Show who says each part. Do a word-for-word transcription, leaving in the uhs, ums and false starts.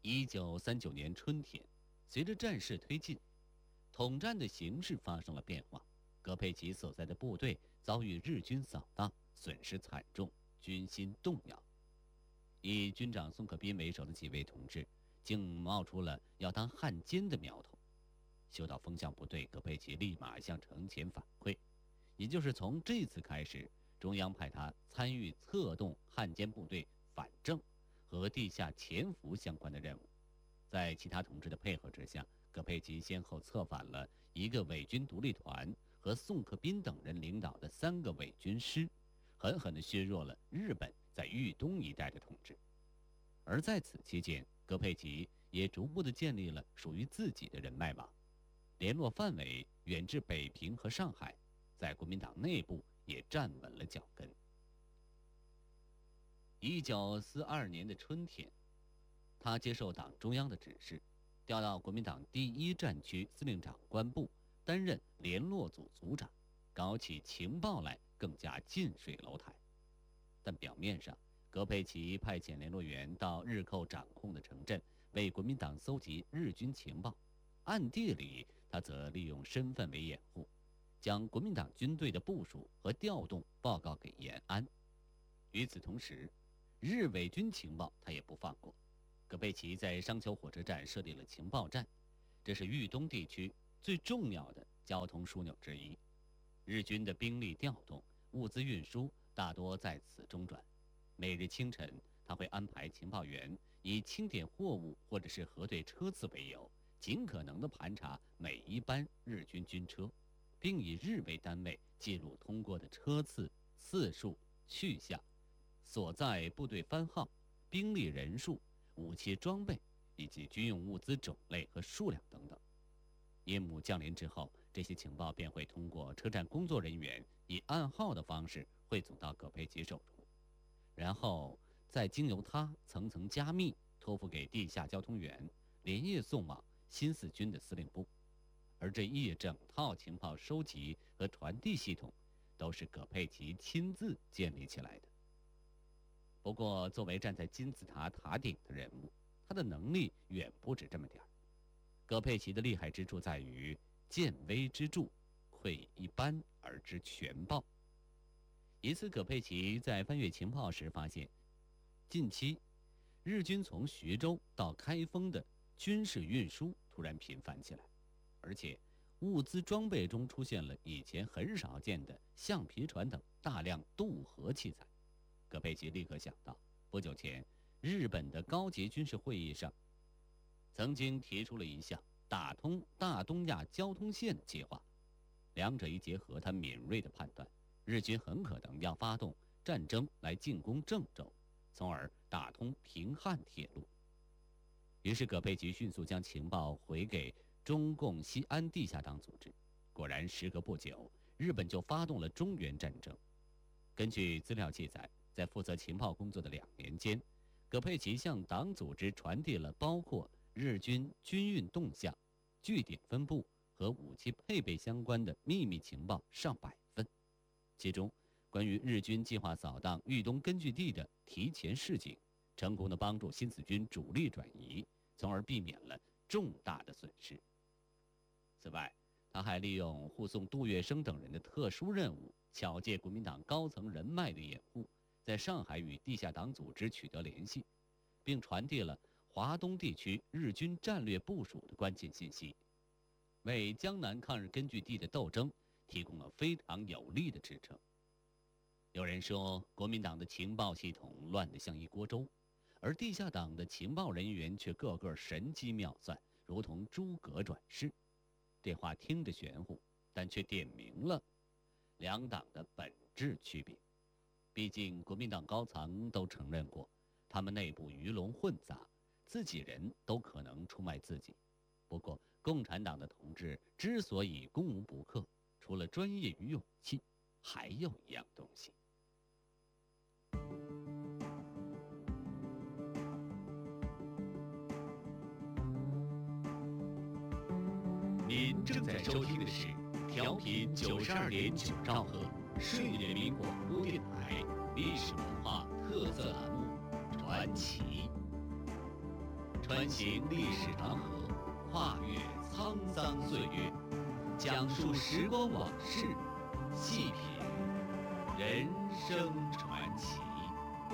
Speaker 1: 一九三九年春天，随着战事推进，统战的形势发生了变化。葛佩奇所在的部队遭遇日军扫荡，损失惨重，军心动摇。以军长宋可斌为首的几位同志，竟冒出了要当汉奸的苗头。嗅到风向不对，葛佩奇立马向城前反馈，也就是从这次开始，中央派他参与策动汉奸部队反正和地下潜伏相关的任务。在其他同志的配合之下，葛佩奇先后策反了一个伪军独立团和宋克斌等人领导的三个伪军师，狠狠地削弱了日本在豫东一带的统治。而在此期间，葛佩奇也逐步地建立了属于自己的人脉网，联络范围远至北平和上海，在国民党内部也站稳了脚跟。一九四二年的春天，他接受党中央的指示，调到国民党第一战区司令长官部担任联络组组长，搞起情报来更加近水楼台。但表面上，葛佩奇派遣联络员到日寇掌控的城镇，为国民党搜集日军情报，暗地里他则利用身份为掩护，将国民党军队的部署和调动报告给延安。与此同时，日伪军情报他也不放过。葛佩奇在商丘火车站设立了情报站，这是豫东地区最重要的交通枢纽之一。日军的兵力调动、物资运输大多在此中转。每日清晨，他会安排情报员以清点货物或者是核对车次为由，尽可能地盘查每一班日军军车，并以日为单位记录通过的车次、次数、去向、所在部队番号、兵力人数、武器装备以及军用物资种类和数量等等。夜幕降临之后，这些情报便会通过车站工作人员以暗号的方式汇总到葛佩奇手中，然后再经由他层层加密，托付给地下交通员，连夜送往新四军的司令部。而这一整套情报收集和传递系统，都是葛佩奇亲自建立起来的。不过，作为站在金字塔塔顶的人物，他的能力远不止这么点儿。葛佩奇的厉害之处在于见微知著，窥一斑而知全豹。一次，葛佩奇在翻阅情报时发现，近期日军从徐州到开封的军事运输突然频繁起来，而且物资装备中出现了以前很少见的橡皮船等大量渡河器材。葛佩奇立刻想到，不久前日本的高级军事会议上曾经提出了一项打通大东亚交通线的计划。两者一结合，他敏锐地判断，日军很可能要发动战争来进攻郑州，从而打通平汉铁路。于是葛佩奇迅速将情报回给中共西安地下党组织。果然，时隔不久，日本就发动了中原战争。根据资料记载，在负责情报工作的两年间，葛佩奇向党组织传递了包括日军军运动向、据点分布和武器配备相关的秘密情报上百份，其中关于日军计划扫荡豫东根据地的提前示警，成功地帮助新四军主力转移，从而避免了重大的损失。此外，他还利用护送杜月笙等人的特殊任务，巧借国民党高层人脉的掩护，在上海与地下党组织取得联系，并传递了华东地区日军战略部署的关键信息，为江南抗日根据地的斗争提供了非常有力的支撑。有人说，国民党的情报系统乱得像一锅粥，而地下党的情报人员却个个神机妙算，如同诸葛转世。这话听着玄乎，但却点明了两党的本质区别。毕竟国民党高层都承认过，他们内部鱼龙混杂，自己人都可能出卖自己。不过共产党的同志之所以攻无不克，除了专业与勇气，还有一样东西。您正在收听的是调频九十二点九兆赫顺人民广播电台历史文化特色栏目《传奇》。传穿行历史长河，跨越沧桑岁月，讲述时光往事，细品人生传。